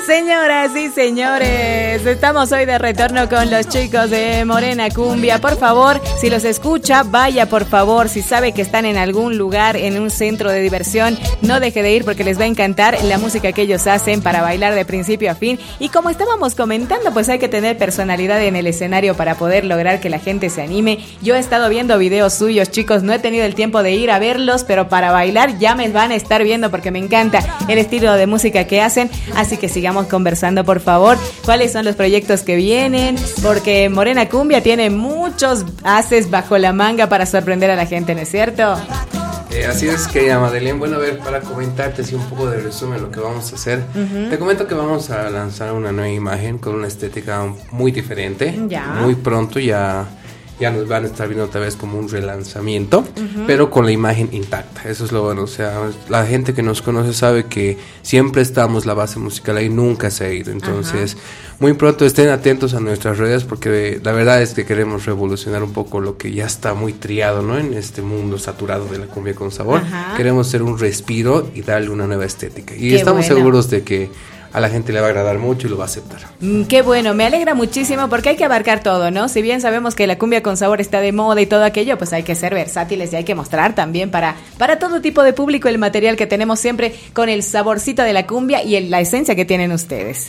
Señoras y señores, estamos hoy de retorno con los chicos de Morena Cumbia. Por favor, si los escucha, vaya por favor. Si sabe que están en algún lugar, en un centro de diversión, no deje de ir porque les va a encantar la música que ellos hacen para bailar de principio a fin. Y como estábamos comentando, pues hay que tener personalidad en el escenario para poder lograr que la gente se anime. Yo he estado viendo videos suyos, chicos, no he tenido el tiempo de ir a verlos, pero para bailar ya me van a estar viendo porque me encanta el estilo de música que hacen. Así que sigamos conversando, por favor, cuáles son los proyectos que vienen, porque Morena Cumbia tiene muchos ases bajo la manga para sorprender a la gente, ¿no es cierto? Así es, querida Madeleine. Bueno, a ver, para comentarte así un poco de resumen lo que vamos a hacer. Te comento que vamos a lanzar una nueva imagen con una estética muy diferente. Muy pronto ya nos van a estar viendo otra vez como un relanzamiento, pero con la imagen intacta. Eso es lo bueno, o sea, la gente que nos conoce sabe que siempre estamos la base musical ahí, nunca se ha ido. Entonces, muy pronto estén atentos a nuestras redes porque la verdad es que queremos revolucionar un poco lo que ya está muy triado, ¿no? En este mundo saturado de la cumbia con sabor. Queremos hacer un respiro y darle una nueva estética. Y Qué estamos bueno. seguros de que a la gente le va a agradar mucho y lo va a aceptar. Qué bueno, me alegra muchísimo porque hay que abarcar todo, ¿no? Si bien sabemos que la cumbia con sabor está de moda y todo aquello, pues hay que ser versátiles y hay que mostrar también para todo tipo de público el material que tenemos siempre con el saborcito de la cumbia y la esencia que tienen ustedes.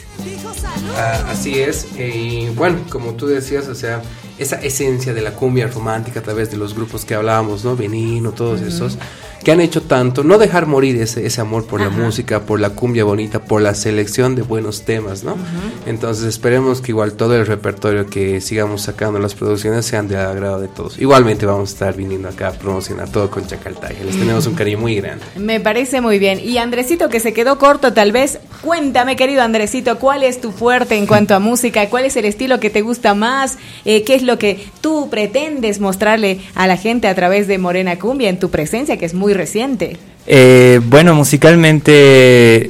Así es, y bueno, como tú decías, o sea, esa esencia de la cumbia romántica a través de los grupos que hablábamos, ¿no? Benino, todos esos, que han hecho tanto, no dejar morir ese amor por la música, por la cumbia bonita, por la selección de buenos temas, ¿no? Entonces esperemos que igual todo el repertorio que sigamos sacando en las producciones sean de agrado de todos. Igualmente vamos a estar viniendo acá a promocionar todo con Chacaltaya, les tenemos un cariño muy grande. Me parece muy bien. Y Andresito, que se quedó corto tal vez, cuéntame, querido Andresito, ¿cuál es tu fuerte en cuanto a música? ¿Cuál es el estilo que te gusta más? ¿Qué es lo que tú pretendes mostrarle a la gente a través de Morena Cumbia en tu presencia, que es muy reciente? Bueno, musicalmente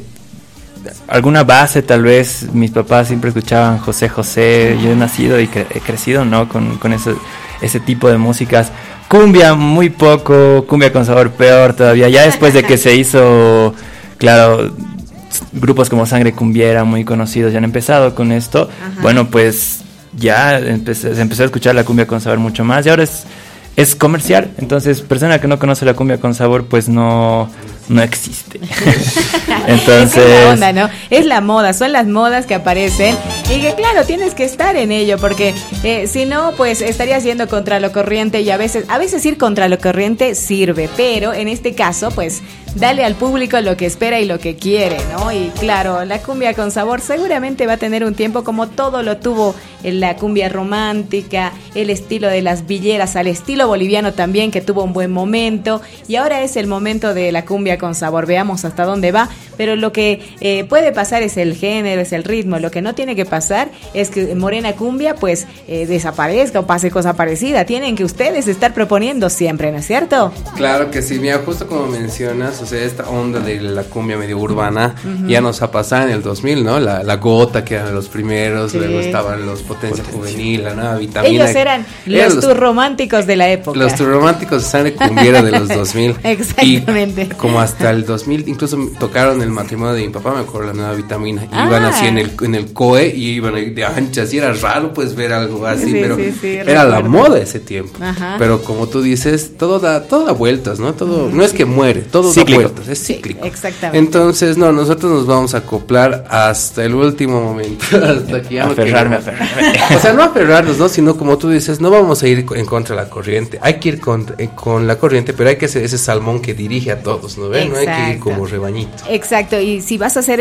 alguna base tal vez. Mis papás siempre escuchaban José José. Yo he nacido y he crecido, ¿no? con ese tipo de músicas. Cumbia muy poco, cumbia con sabor peor todavía. Ya después de que se hizo, claro, grupos como Sangre Cumbiera muy conocidos ya han empezado con esto. Bueno, pues ya se empezó a escuchar la cumbia con sabor mucho más y ahora es comercial. Entonces, persona que no conoce la cumbia con sabor, pues no existe. Entonces, es la onda, ¿no? Es la moda, son las modas que aparecen y que claro, tienes que estar en ello porque si no, pues estarías yendo contra lo corriente y a veces ir contra lo corriente sirve, pero en este caso, pues dale al público lo que espera y lo que quiere, ¿no? Y claro, la cumbia con sabor seguramente va a tener un tiempo como todo lo tuvo en la cumbia romántica, el estilo de las villeras, al estilo boliviano también, que tuvo un buen momento, y ahora es el momento de la cumbia con sabor. Veamos hasta dónde va, pero lo que puede pasar es el género, es el ritmo. Lo que no tiene que pasar es que Morena Cumbia pues desaparezca o pase cosa parecida. Tienen que ustedes estar proponiendo siempre, ¿no es cierto? Claro que sí, mira, justo como mencionas, o sea, esta onda de la cumbia medio urbana ya nos ha pasado en el 2000, ¿no? La Gota, que eran los primeros, luego estaban los Potencia Juvenil, la Nueva Vitamina. Ellos eran los turrománticos de la época. Los turrománticos de Sangre Cumbiera de los 2000. Exactamente. Y como hasta el 2000, incluso tocaron el matrimonio de mi papá, me acuerdo, la Nueva Vitamina. Iban así en el COE y iban de anchas y era raro pues ver algo así, pero era la moda ese tiempo. Pero como tú dices, todo da vueltas, ¿no? Todo no es que muere, todo da vueltas, es cíclico. Exactamente. Entonces, no, nosotros nos vamos a acoplar hasta el último momento, hasta que ya aferrarme. O sea, no aferrarnos, ¿no? Sino como tú dices, no vamos a ir en contra de la corriente. Hay que ir con la corriente, pero hay que ser ese salmón que dirige a todos, ¿no ven? No hay que ir como rebañito. Exacto, y si vas a hacer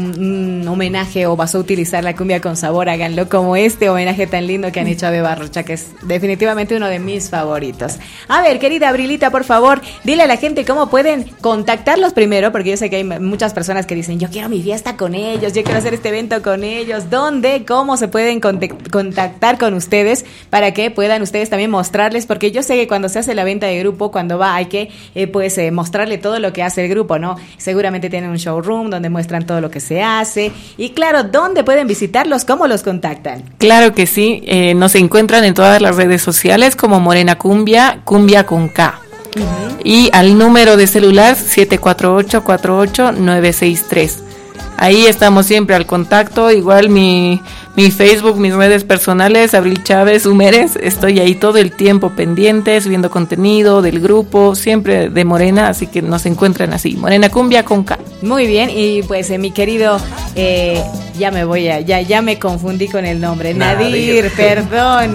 un homenaje o vas a utilizar la cumbia con sabor, háganlo como este homenaje tan lindo que han hecho a Beba Rocha, que es definitivamente uno de mis favoritos. A ver, querida Abrilita, por favor, dile a la gente cómo pueden contactarlos primero, porque yo sé que hay muchas personas que dicen, yo quiero mi fiesta con ellos, yo quiero hacer este evento con ellos. ¿Dónde? ¿Cómo se pueden contactar con ustedes para que puedan ustedes también mostrarles? Porque yo sé que cuando se hace la venta de grupo, cuando va, hay que mostrarle todo lo que hace el grupo, ¿no? Seguramente tienen un showroom donde muestran todo lo que se hace. Y claro, ¿dónde pueden visitarlos? ¿Cómo los contactan? Claro que sí, nos encuentran en todas las redes sociales como Morena Cumbia, Cumbia con K. Y al número de celular 748-48-963. ahí estamos siempre al contacto. Igual mi Facebook, mis redes personales, Abril Chávez Humérez, estoy ahí todo el tiempo pendiente, subiendo contenido del grupo, siempre de Morena, así que nos encuentran así, Morena Cumbia con K. Muy bien, y pues mi querido, ya me confundí con el nombre, Nadir, perdón.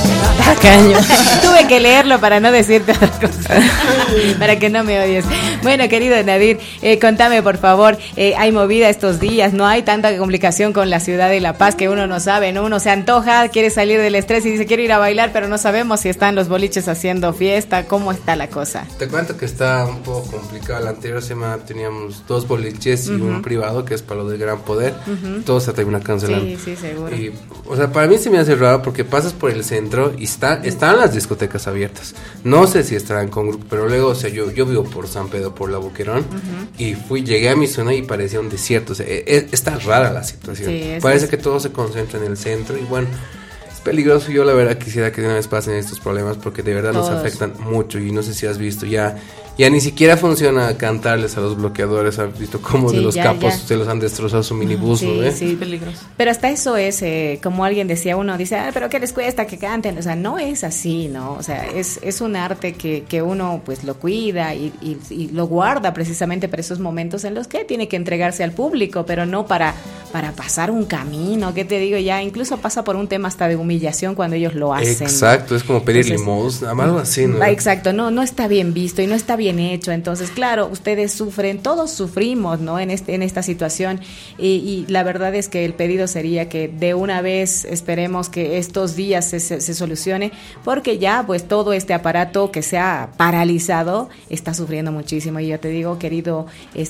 Tacaño. Tuve que leerlo para no decirte otra cosa, para que no me odies. Bueno, querido Nadir, contame por favor, hay movida estos días, no hay tanta complicación con la ciudad de La Paz que uno no sabe, ¿no? Uno se antoja, quiere salir del estrés y dice quiero ir a bailar, pero no sabemos si están los boliches haciendo fiesta, ¿cómo está la cosa? Te cuento que está un poco complicado. La anterior semana teníamos 2 boliches y un privado que es para lo del Gran Poder. Todo se termina cancelando. Sí, seguro. Y, o sea, para mí se me hace raro porque pasas por el centro y están las discotecas abiertas. No sé si estarán con grupo, pero luego, o sea, yo vivo por San Pedro, por la Boquerón, y llegué a mi zona y parecía un desierto. O sea, está rara la situación. Sí, parece que todo se concentra en el centro y bueno, es peligroso. Yo la verdad quisiera que de una vez pasen estos problemas porque de verdad nos afectan mucho y no sé si has visto ya ni siquiera funciona cantarles a los bloqueadores. ¿Has visto cómo de los capos se los han destrozado su minibús? Sí, peligroso. Pero hasta eso es, como alguien decía, uno dice, pero ¿qué les cuesta que canten? O sea, no es así, ¿no? O sea, es un arte que uno pues lo cuida y lo guarda precisamente para esos momentos en los que tiene que entregarse al público, pero no para pasar un camino, ¿qué te digo? Ya incluso pasa por un tema hasta de humillación cuando ellos lo hacen. Exacto, ¿no? Es como pedir limosna, algo así, ¿no? Exacto, no está bien visto y no está bien hecho. Entonces, claro, ustedes sufren, todos sufrimos, ¿no? En esta situación y la verdad es que el pedido sería que de una vez esperemos que estos días se solucione, porque ya pues todo este aparato que se ha paralizado está sufriendo muchísimo. Y yo te digo, querido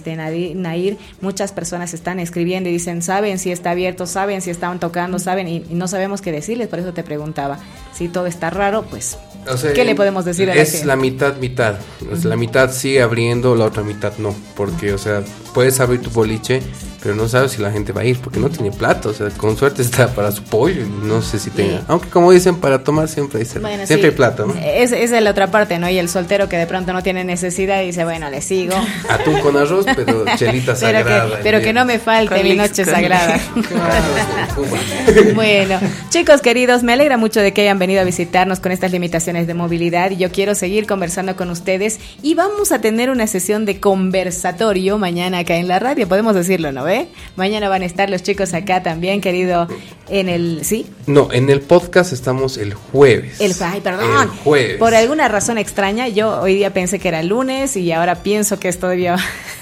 Nair, muchas personas están escribiendo y dicen, saben si está abierto, saben si están tocando, saben, y no sabemos qué decirles. Por eso te preguntaba, si todo está raro, pues, o sea, ¿qué le podemos decir a la gente? Es la mitad. O sea, la mitad sigue abriendo, la otra mitad no, porque, o sea, puedes abrir tu boliche, pero no sabes si la gente va a ir, porque no tiene plata. O sea, con suerte está para su pollo y no sé si tenga, aunque como dicen, para tomar siempre hay plata, ¿no? Esa es la otra parte, ¿no? Y el soltero que de pronto no tiene necesidad y dice, bueno, le sigo. Atún con arroz, pero chelita sagrada. Pero que no me falte mi noche sagrada. Bueno, chicos queridos, me alegra mucho de que hayan venido a visitarnos con estas limitaciones de movilidad y yo quiero seguir conversando con ustedes y vamos a tener una sesión de conversatorio mañana acá en la radio, podemos decirlo, ¿no ve? Mañana van a estar los chicos acá también, querido, ¿sí? No, en el podcast estamos el jueves. Perdón. El jueves. Por alguna razón extraña, yo hoy día pensé que era lunes y ahora pienso que es todavía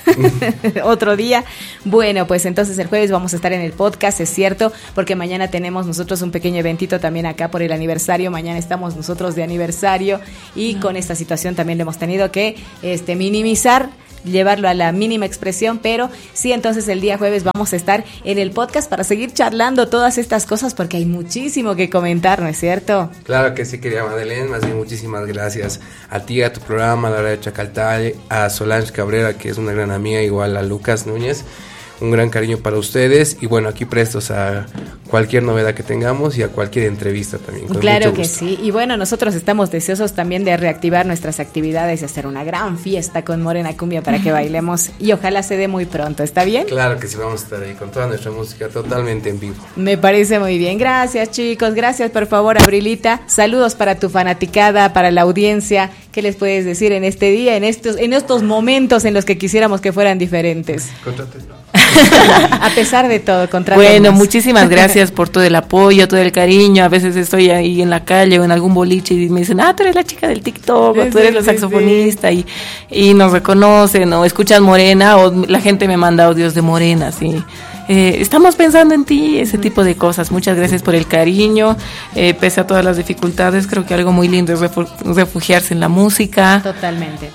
otro día. Bueno, pues entonces el jueves vamos a estar en el podcast, es cierto, porque mañana tenemos nosotros un pequeño eventito también acá por el aniversario. Mañana estamos nosotros de aniversario y con esta situación también le hemos tenido que minimizar, llevarlo a la mínima expresión, pero sí, entonces el día jueves vamos a estar en el podcast para seguir charlando todas estas cosas porque hay muchísimo que comentar, ¿no es cierto? Claro que sí, querida Madeleine, más bien muchísimas gracias a ti, a tu programa, a la radio Chacaltay, a Solange Cabrera, que es una gran amiga, igual a Lucas Núñez. Un gran cariño para ustedes y bueno, aquí prestos a cualquier novedad que tengamos y a cualquier entrevista también. Claro que sí, y bueno, nosotros estamos deseosos también de reactivar nuestras actividades y hacer una gran fiesta con Morena Cumbia para que bailemos y ojalá se dé muy pronto, ¿está bien? Claro que sí, vamos a estar ahí con toda nuestra música totalmente en vivo. Me parece muy bien, gracias chicos, gracias. Por favor, Abrilita, saludos para tu fanaticada, para la audiencia. ¿Qué les puedes decir en este día, en estos momentos en los que quisiéramos que fueran diferentes? Contrátenlo. A pesar de todo, contrátennos. Bueno, muchísimas gracias por todo el apoyo, todo el cariño. A veces estoy ahí en la calle o en algún boliche y me dicen, tú eres la chica del TikTok, o tú eres la saxofonista, sí. Y nos reconocen, o escuchan Morena, o la gente me manda audios de Morena, sí. Estamos pensando en ti, ese tipo de cosas. Muchas gracias por el cariño, pese a todas las dificultades. Creo que algo muy lindo es refugiarse en la música. Totalmente.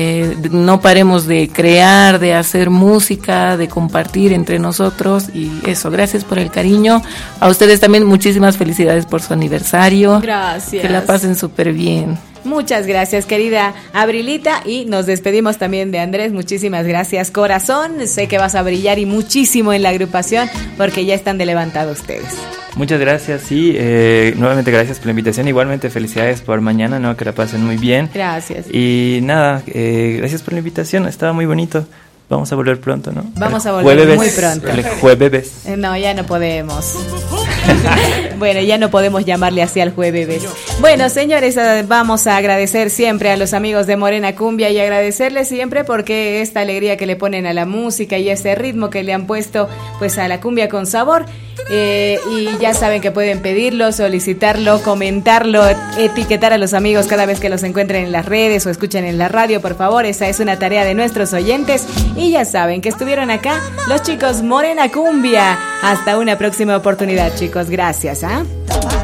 No paremos de crear, de hacer música, de compartir entre nosotros y eso. Gracias por el cariño. A ustedes también muchísimas felicidades por su aniversario. Gracias. Que la pasen súper bien. Muchas gracias, querida Abrilita, y nos despedimos también de Andrés. Muchísimas gracias, corazón. Sé que vas a brillar y muchísimo en la agrupación porque ya están de levantado ustedes. Muchas gracias, sí, nuevamente gracias por la invitación, igualmente felicidades por mañana, que la pasen muy bien. Gracias. Y nada, gracias por la invitación, estaba muy bonito. vamos a volver pronto, ¿no? Vamos a volver muy pronto. El jueves. No, ya no podemos. Bueno, ya no podemos llamarle así al jueves. Bueno, señores, vamos a agradecer siempre a los amigos de Morena Cumbia y agradecerles siempre porque esta alegría que le ponen a la música y ese ritmo que le han puesto pues a la cumbia con sabor. Y ya saben que pueden pedirlo, solicitarlo, comentarlo, etiquetar a los amigos cada vez que los encuentren en las redes o escuchen en la radio, por favor. Esa es una tarea de nuestros oyentes. Y ya saben que estuvieron acá los chicos Morena Cumbia. Hasta una próxima oportunidad, chicos. Gracias.